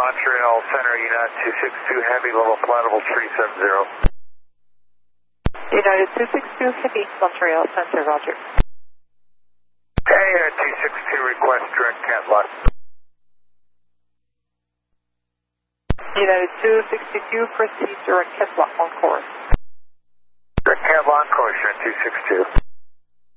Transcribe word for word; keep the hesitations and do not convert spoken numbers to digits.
Montreal Center, United two six two Heavy, level flight level three seven zero. United two six two Heavy, Montreal Center, roger. Hey, uh, two six two, request direct cat lock. United two sixty-two, proceed direct cat lock on course. Direct cat lock, course, United two six two.